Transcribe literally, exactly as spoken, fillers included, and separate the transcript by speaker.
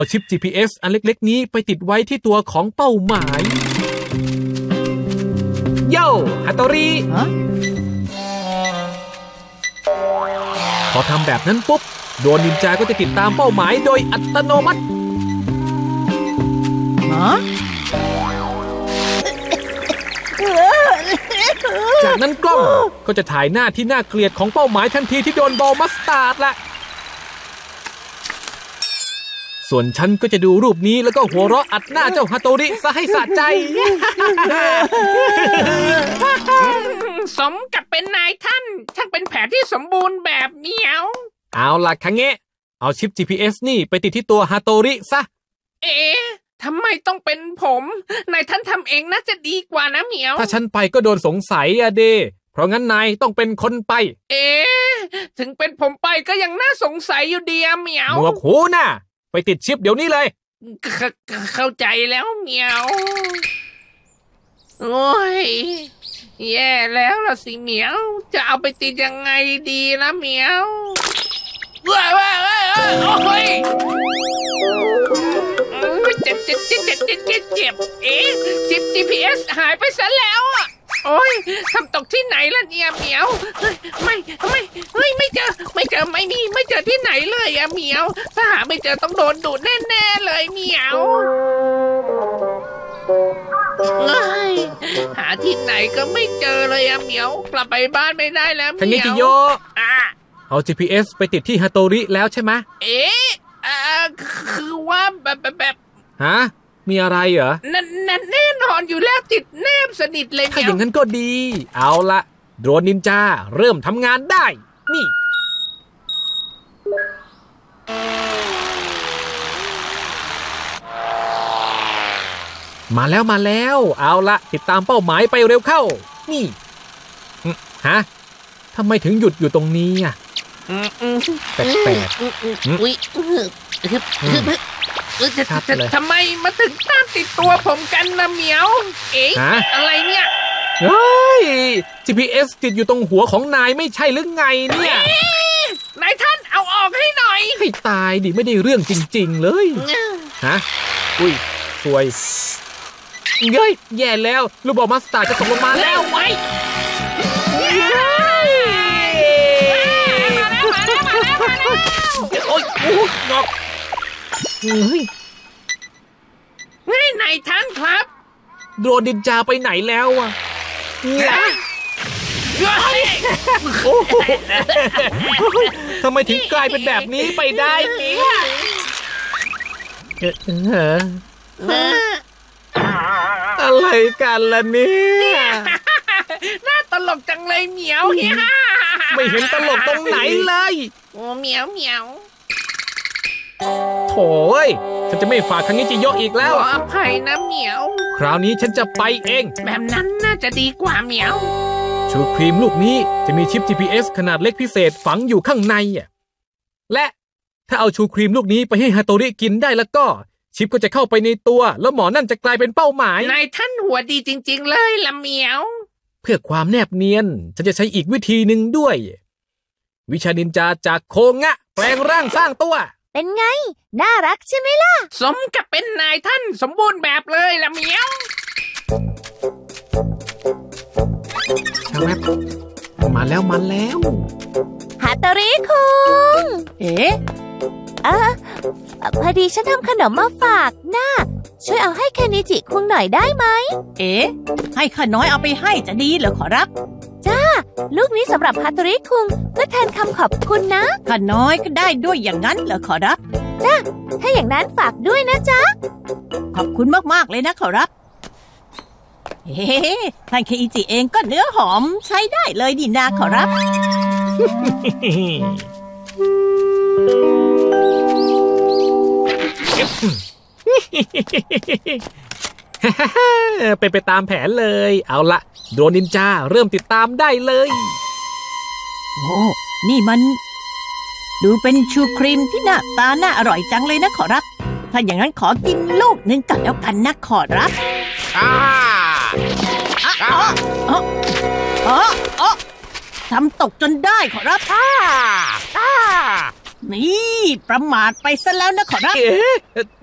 Speaker 1: เอาชิป จี พี เอส อันเล็กๆนี้ไปติดไว้ที่ตัวของเป้าหมายโย่ฮัตโตริพอทำแบบนั้นปุ๊บโดรนนินจาก็จะติดตามเป้าหมายโดยอัตโนมัติจากนั้นกล้องก็จะถ่ายหน้าที่น่าเกลียดของเป้าหมายทันทีที่โดนบอลมัสตาร์ดละส่วนฉันก็จะดูรูปนี้แล้วก็หัวเราะอัดหน้าเจ้าฮัตโตริซะให้สะใจ
Speaker 2: สมกับเป็นนายท่านช่างเป็นแผนที่สมบูรณ์แบบเหมียว
Speaker 1: เอาล่ะคังเงะเอาชิป จี พี เอส นี่ไปติดที่ตัวฮัตโตริซะ
Speaker 2: เอ๊ะทำไมต้องเป็นผมนายท่านทำเองน่าจะดีกว่านะเหมียว
Speaker 1: ถ้าฉันไปก็โดนสงสัยอะเดเพราะงั้นนายต้องเป็นคนไป
Speaker 2: เอ๊ะถึงเป็นผมไปก็ยังน่าสงสัยอยู่ดีอะเหมียว
Speaker 1: หนวกหูน่ะไปติดชิปเดี๋ยวนี้เลย
Speaker 2: เข้าใจแล้วเหมียวโอ้ยแย่แล้วล่ะสิเหมียวจะเอาไปติดยังไงดีล่ะเหมียวว้าวว้าวโอ้ยเจ็บเจ็บเจ็บเจ็บเจ็บเจ็บเจ็บเอ๊ะชิป จี พี เอส หายไปซะแล้วอ่ะโอ้ยทำตกที่ไหนล่ะเนี่ยเหมียวไม่ไม่เฮ้ยไม่เจอไม่เจอไม่มีไม่เจอที่ไหนเลยอะเหมียวถ้าหาไม่เจอต้องโดนดูดแน่ๆเลยเหมียวเฮ้ยหาที่ไหนก็ไม่เจอเลยอะเหมียวกลับไปบ้านไม่ได้แล้วเหมียว
Speaker 1: คังเงะจิโยอ่ะเอา จี พี เอส ไปติดที่ฮัตโตริแล้วใช่ไหม
Speaker 2: เอ๊ะอ่าคือว่าแบบแบบ
Speaker 1: ฮะมีอะไรเหรอ
Speaker 2: นั่นนั่นแน่นอนอยู่แล้วติดแนบสนิทเลย
Speaker 1: ถ้าอย่างนั้นก็ดีเอาละโดรนนินจาเริ่มทำงานได้นี่มาแล้วมาแล้วเอาละติดตามเป้าหมายไปเร็วเข้านี่ฮะทำไมถึงหยุดอยู่ตรงนี้อ่ะแปลกๆ
Speaker 2: อุ้ยทำไมมาถึงตามติดตัวผมกันนะเหมียวเอ๊ะอะไรเนี่ย
Speaker 1: เฮ้ย จี พี เอส ติดอยู่ตรงหัวของนายไม่ใช่หรือไงเนี่ย
Speaker 2: นายท่านเอาออกให้หน่อย
Speaker 1: ให้ตายดิไม่ได้เรื่องจริงๆเลยฮะอุ้ยสวยเย้ยแย่แล้วลูกบอลมัสตาร์ดจะตกลงมาแล้ว
Speaker 2: ไว้
Speaker 1: โอ๊ยโอ้งอกเฮ้ย
Speaker 2: เฮ้ยนายท่านครับ
Speaker 1: โดรนนินจาไปไหนแล้วอ่ะทำไมถึงกลายเป็นแบบนี้ไปได้เนี่ยอะไรกันล่ะเนี่ย
Speaker 2: น่าตลกจังเลยเหมียว
Speaker 1: ไม่เห็นตลกตรงไหนเลย
Speaker 2: โอ้เหมียวเหมียว
Speaker 1: โถ่เอ้ยฉันจะไม่ฝากคังเงะจิโยะอีกแล้ว
Speaker 2: ขออภัยนะเหมียว
Speaker 1: คราวนี้ฉันจะไปเอง
Speaker 2: แบบนั้นน่าจะดีกว่าเหมียว
Speaker 1: ชูครีมลูกนี้จะมีชิป จี พี เอส ขนาดเล็กพิเศษฝังอยู่ข้างในอ่ะและถ้าเอาชูครีมลูกนี้ไปให้ฮัตโตริกินได้แล้วก็ชิปก็จะเข้าไปในตัวแล้วหมอนั่นจะกลายเป็นเป้าหมาย
Speaker 2: นายท่านหัวดีจริงๆเลยละเหมียว
Speaker 1: เพื่อความแนบเนียนฉันจะใช้อีกวิธีหนึ่งด้วยวิชานินจาจากโคงะแปลงร่างสร้างตัว
Speaker 3: เป็นไงน่ารักใช่ไหมล่ะ
Speaker 2: สมกับเป็นนายท่านสมบูรณ์แบบเลยละเหมียว
Speaker 1: ชาแวบมาแล้วมาแล้ว
Speaker 3: ฮัตโตริคุง
Speaker 2: เอ๊ะ
Speaker 3: เออพอดีฉันทำขนมมาฝากนะช่วยเอาให้เคนนิจิคุงหน่อยได้ไหม
Speaker 2: เอ๊ะให้ข้าน้อยเอาไปให้จะดีเหรอขอรับ
Speaker 3: จ้าลูกนี้สำหรับฮัตโตริคุงเพื่อแทนคำขอบคุณนะ
Speaker 2: ข้าน้อยก็ได้ด้วยอย่างนั้นเหรอขอรับ
Speaker 3: จ้าถ้าอย่างนั้นฝากด้วยนะจ๊ะ
Speaker 2: ขอบคุณมากๆเลยนะขอรับเฮ้ท่านเคอิจิเองก็เนื้อหอมใช้ได้เลยดีนาขอรับ
Speaker 1: เป็นไปตามแผนเลยเอาละโดรนนินจาเริ่มติดตามได้เลย
Speaker 2: โอ้นี่มันดูเป็นชูครีมที่หน้าตาน่าอร่อยจังเลยนะขอรับถ้าอย่างนั้นขอกินลูกหนึ่งกันแล้วกันนะขอรับอ้าอ๋ออ๋ออ๋อทำตกจนได้ขอรับอ้าอ้า
Speaker 4: นี่ประมาทไปซะแล้วนะขอรับ
Speaker 1: เอ๊ะ